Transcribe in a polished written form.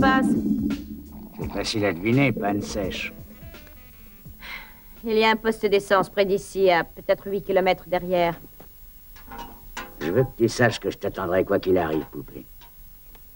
passe? C'est facile à deviner, panne sèche. Il y a un poste d'essence près d'ici, à peut-être 8 kilomètres derrière. Je veux que tu saches que je t'attendrai quoi qu'il arrive, poupée.